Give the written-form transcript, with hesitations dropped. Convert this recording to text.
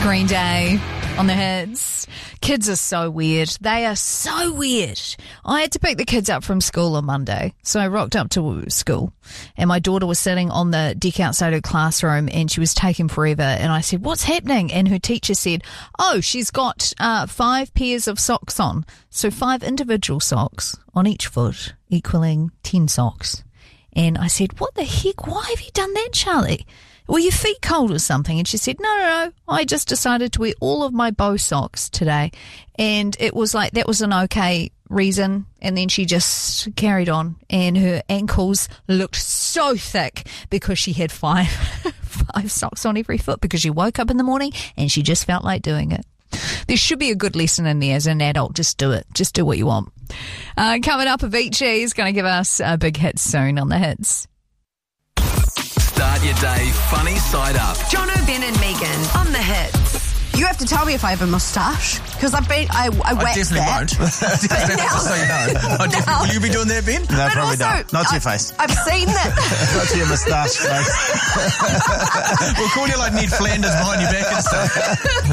Green Day on the hits. Kids are so weird. They are so weird. I had to pick the kids up from school on Monday. So I rocked up to school and my daughter was sitting on the deck outside her classroom and she was taking forever. And I said, what's happening? And her teacher said, oh, she's got 5 pairs of socks on. So 5 individual socks on each foot equaling 10 socks. And I said, what the heck? Why have you done that, Charlie? Were your feet cold or something? And she said, no, I just decided to wear all of my bow socks today. And it was like, that was an okay reason. And then she just carried on and her ankles looked so thick because she had 5 socks on every foot because she woke up in the morning and she just felt like doing it. There should be a good lesson in there as an adult. Just do it. Just do what you want. Coming up, Avicii is going to give us a big hit soon on the hits. Start your day funny side up. Jono, Ben and Megan on the hits. You have to tell me if I have a moustache because I waxed definitely that. won't. Just so you know. Will you be doing that, Ben? No, But probably also, not. Not to your face. I've seen that. Not to your moustache face. We'll call you like Ned Flanders behind your back and stuff.